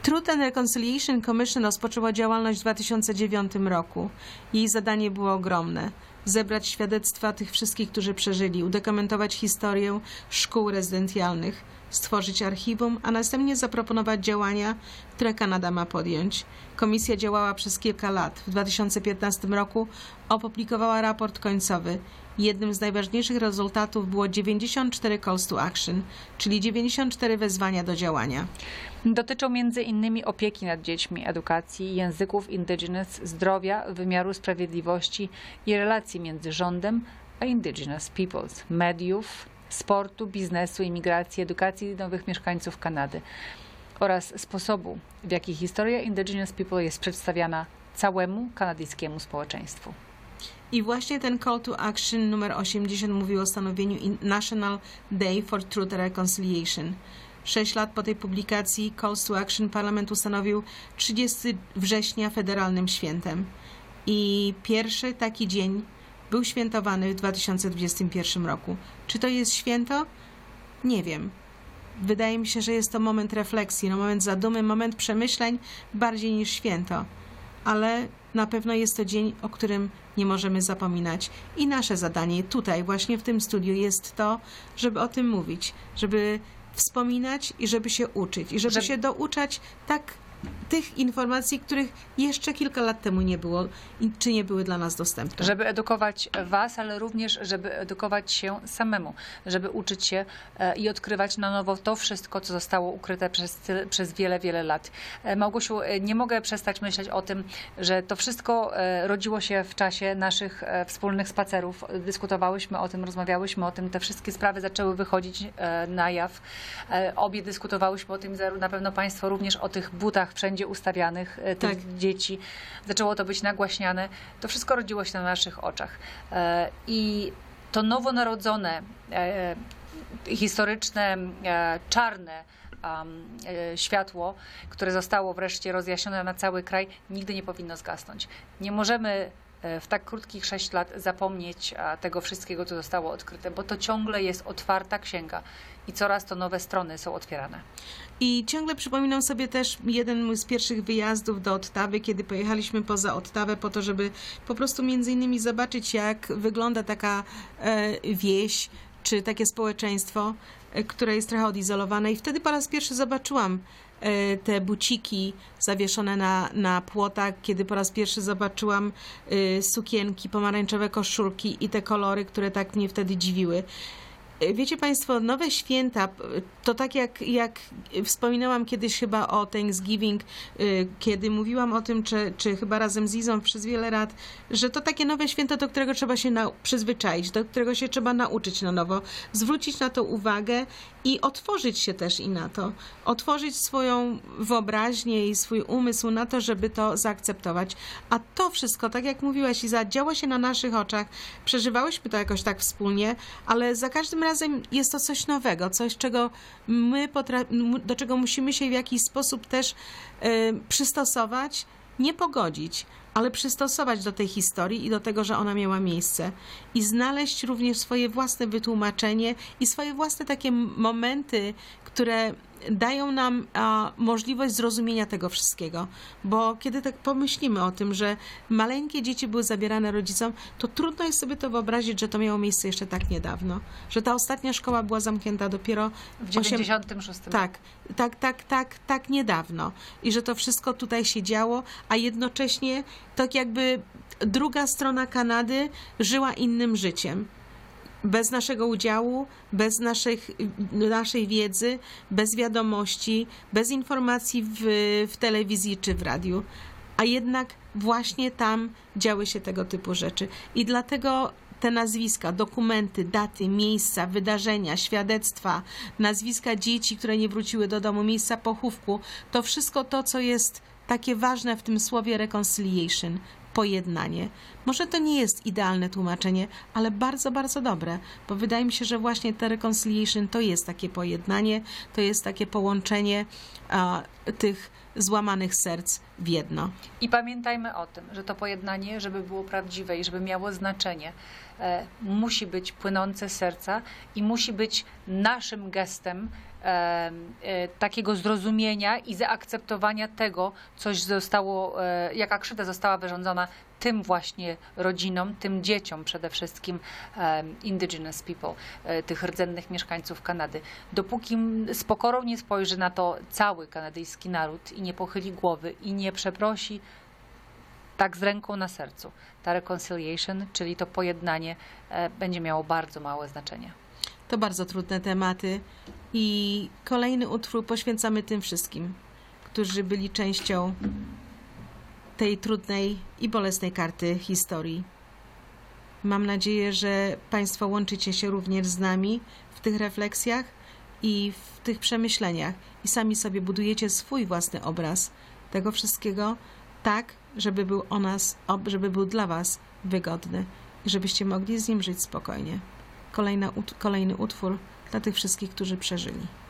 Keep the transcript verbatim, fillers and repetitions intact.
Truth and Reconciliation Commission rozpoczęła działalność w dwa tysiące dziewiątym roku. Jej zadanie było ogromne. Zebrać świadectwa tych wszystkich, którzy przeżyli, udokumentować historię szkół rezydencjalnych, stworzyć archiwum, a następnie zaproponować działania, które Kanada ma podjąć. Komisja działała przez kilka lat. W dwa tysiące piętnastym roku opublikowała raport końcowy. Jednym z najważniejszych rezultatów było dziewięćdziesiąt cztery calls to action, czyli dziewięćdziesiąt cztery wezwania do działania. Dotyczą między innymi opieki nad dziećmi, edukacji, języków indigenous, zdrowia, wymiaru sprawiedliwości i relacji między rządem a indigenous peoples, mediów, sportu, biznesu, imigracji, edukacji nowych mieszkańców Kanady oraz sposobu, w jaki historia indigenous people jest przedstawiana całemu kanadyjskiemu społeczeństwu. I właśnie ten call to action numer osiemdziesiąt mówił o stanowieniu National Day for Truth and Reconciliation. Sześć lat po tej publikacji Calls to Action Parlament ustanowił trzydziestego września federalnym świętem. I pierwszy taki dzień był świętowany w dwa tysiące dwudziestym pierwszym roku. Czy to jest święto? Nie wiem. Wydaje mi się, że jest to moment refleksji, no moment zadumy, moment przemyśleń bardziej niż święto. Ale na pewno jest to dzień, o którym nie możemy zapominać. I nasze zadanie tutaj, właśnie w tym studiu, jest to, żeby o tym mówić, żeby wspominać i żeby się uczyć. I żeby, żeby... się douczać tak tych informacji, których jeszcze kilka lat temu nie było, czy nie były dla nas dostępne. Żeby edukować was, ale również, żeby edukować się samemu, żeby uczyć się i odkrywać na nowo to wszystko, co zostało ukryte przez, przez wiele, wiele lat. Małgosiu, nie mogę przestać myśleć o tym, że to wszystko rodziło się w czasie naszych wspólnych spacerów. Dyskutowałyśmy o tym, rozmawiałyśmy o tym, te wszystkie sprawy zaczęły wychodzić na jaw. Obie dyskutowałyśmy o tym, na pewno państwo również o tych butach wszędzie ustawianych, tych tak. dzieci. Zaczęło to być nagłaśniane. To wszystko rodziło się na naszych oczach. I to nowonarodzone, historyczne, czarne światło, które zostało wreszcie rozjaśnione na cały kraj, nigdy nie powinno zgasnąć. Nie możemy w tak krótkich sześć lat zapomnieć tego wszystkiego, co zostało odkryte, bo to ciągle jest otwarta księga i coraz to nowe strony są otwierane. I ciągle przypominam sobie też jeden z pierwszych wyjazdów do Ottawy, kiedy pojechaliśmy poza Ottawę po to, żeby po prostu między innymi zobaczyć, jak wygląda taka e, wieś, czy takie społeczeństwo, e, które jest trochę odizolowane. I wtedy po raz pierwszy zobaczyłam e, te buciki zawieszone na, na płotach, kiedy po raz pierwszy zobaczyłam e, sukienki, pomarańczowe koszulki i te kolory, które tak mnie wtedy dziwiły. Wiecie państwo, nowe święta, to tak jak, jak wspominałam kiedyś chyba o Thanksgiving, kiedy mówiłam o tym, czy, czy chyba razem z Izą przez wiele lat, że to takie nowe święto, do którego trzeba się na, przyzwyczaić, do którego się trzeba nauczyć na nowo, zwrócić na to uwagę i otworzyć się też i na to. Otworzyć swoją wyobraźnię i swój umysł na to, żeby to zaakceptować. A to wszystko, tak jak mówiłaś, Iza, działo się na naszych oczach. Przeżywałyśmy to jakoś tak wspólnie, ale za każdym razem jest to coś nowego, coś, czego my potra- do czego musimy się w jakiś sposób też y, przystosować, nie pogodzić, ale przystosować do tej historii i do tego, że ona miała miejsce. I znaleźć również swoje własne wytłumaczenie i swoje własne takie momenty, które dają nam a, możliwość zrozumienia tego wszystkiego. Bo kiedy tak pomyślimy o tym, że maleńkie dzieci były zabierane rodzicom, to trudno jest sobie to wyobrazić, że to miało miejsce jeszcze tak niedawno. Że ta ostatnia szkoła była zamknięta dopiero w dziewięćdziesiątym szóstym Tak, tak, tak, tak, tak niedawno. I że to wszystko tutaj się działo, a jednocześnie tak jakby druga strona Kanady żyła innym życiem. Bez naszego udziału, bez naszych, naszej wiedzy, bez wiadomości, bez informacji w, w telewizji czy w radiu. A jednak właśnie tam działy się tego typu rzeczy. I dlatego te nazwiska, dokumenty, daty, miejsca, wydarzenia, świadectwa, nazwiska dzieci, które nie wróciły do domu, miejsca pochówku, to wszystko to, co jest takie ważne w tym słowie reconciliation, pojednanie. Może to nie jest idealne tłumaczenie, ale bardzo, bardzo dobre, bo wydaje mi się, że właśnie te reconciliation to jest takie pojednanie, to jest takie połączenie a, tych złamanych serc w jedno. I pamiętajmy o tym, że to pojednanie, żeby było prawdziwe i żeby miało znaczenie, e, musi być płynące z serca i musi być naszym gestem e, e, takiego zrozumienia i zaakceptowania tego, coś zostało, e, jaka krzywda została wyrządzona tym właśnie rodzinom, tym dzieciom przede wszystkim um, indigenous people, e, tych rdzennych mieszkańców Kanady. Dopóki z pokorą nie spojrzy na to cały kanadyjski naród i nie pochyli głowy i nie przeprosi tak z ręką na sercu, ta reconciliation, czyli to pojednanie, e, będzie miało bardzo małe znaczenie. To bardzo trudne tematy i kolejny utwór poświęcamy tym wszystkim, którzy byli częścią tej trudnej i bolesnej karty historii. Mam nadzieję, że Państwo łączycie się również z nami w tych refleksjach i w tych przemyśleniach i sami sobie budujecie swój własny obraz tego wszystkiego tak, żeby był o nas, żeby był dla Was wygodny i żebyście mogli z nim żyć spokojnie. Kolejna, kolejny utwór dla tych wszystkich, którzy przeżyli.